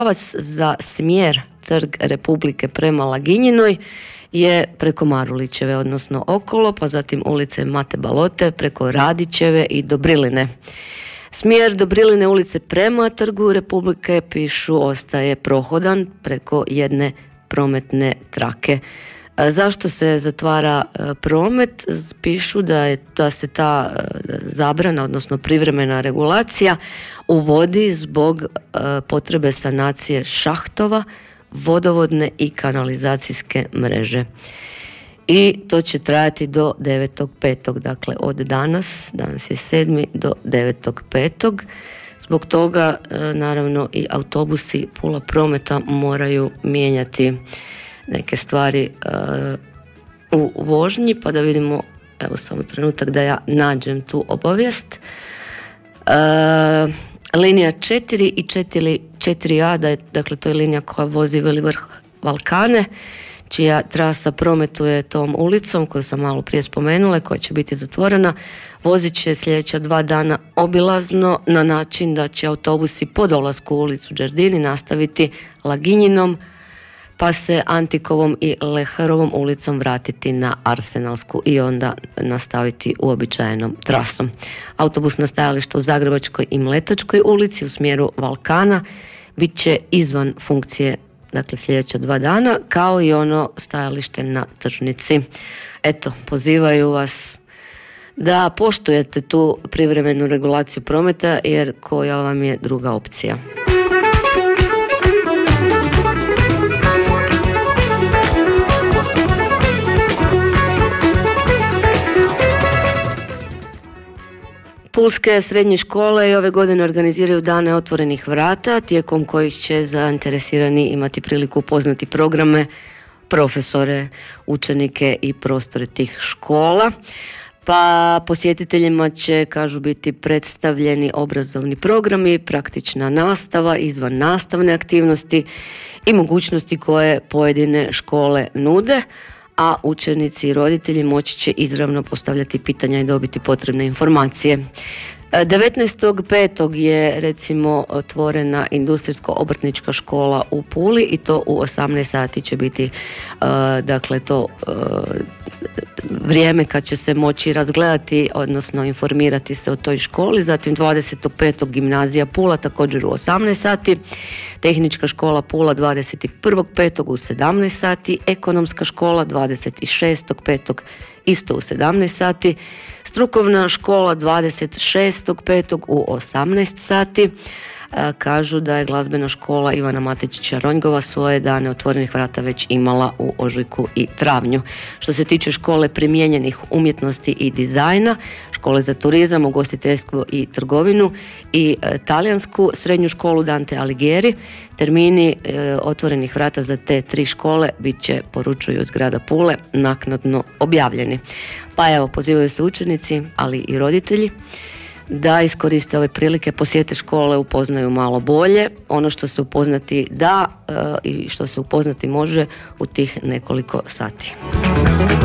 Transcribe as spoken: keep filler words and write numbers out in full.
Pravac za smjer Trg Republike prema Laginjinoj je preko Marulićeve, odnosno okolo, pa zatim ulice Mate Balote, preko Radićeve i Dobriline. Smjer Dobriline ulice prema Trgu Republike, pišu, ostaje prohodan preko jedne prometne trake. Zašto se zatvara promet? Pišu da je da se ta zabrana, odnosno privremena regulacija, uvodi zbog potrebe sanacije šahtova, vodovodne i kanalizacijske mreže. I to će trajati do devetog petog Dakle, od danas, danas je sedmi do devetog petog Zbog toga, naravno, i autobusi Pula Prometa moraju mijenjati neke stvari uh, u vožnji, pa da vidimo, evo samo trenutak da ja nađem tu obavijest. Uh, linija četiri i četiri a, da je, dakle to je linija koja vozi Veli Vrh Valkane, čija trasa prometuje tom ulicom koju sam malo prije spomenula, koja će biti zatvorena. Vozit će sljedeća dva dana obilazno na način da će autobusi po dolasku u ulicu Đerdini nastaviti Laginjinom, pa se Antikovom i Leharovom ulicom vratiti na Arsenalsku i onda nastaviti uobičajenom trasom. Autobusna stajališta u Zagrebačkoj i Mletačkoj ulici u smjeru Valkana bit će izvan funkcije, dakle, sljedeća dva dana, kao i ono stajalište na tržnici. Eto, pozivaju vas da poštujete tu privremenu regulaciju prometa, jer koja vam je druga opcija. Pulske srednje škole i ove godine organiziraju dane otvorenih vrata, tijekom kojih će zainteresirani imati priliku upoznati programe, profesore, učenike i prostore tih škola. Pa posjetiteljima će, kažu, biti predstavljeni obrazovni programi, praktična nastava, izvan nastavne aktivnosti i mogućnosti koje pojedine škole nude, a učenici i roditelji moći će izravno postavljati pitanja i dobiti potrebne informacije. devetnaestog petog je, recimo, otvorena industrijsko-obrtnička škola u Puli i to u osamnaest sati će biti uh, dakle to uh, vrijeme kad će se moći razgledati, odnosno informirati se o toj školi. Zatim dvadesetog petog gimnazija Pula, također u osamnaest sati, tehnička škola Pula dvadeset prvog petog u sedamnaest sati, ekonomska škola dvadeset šestog petog isto u sedamnaest sati, strukovna škola dvadeset šestog petog u osamnaest sati. Kažu da je glazbena škola Ivana Matečića Ronjgova svoje dane otvorenih vrata već imala u ožujku i travnju. Što se tiče škole primijenjenih umjetnosti i dizajna, škole za turizam, ugostiteljstvo i trgovinu i e, talijansku srednju školu Dante Alighieri, termini e, otvorenih vrata za te tri škole bit će, poručuju iz grada Pule, naknadno objavljeni. Pa evo, pozivaju se učenici, ali i roditelji da iskoriste ove prilike, posjete škole, upoznaju malo bolje ono što se upoznati da e, i što se upoznati može u tih nekoliko sati.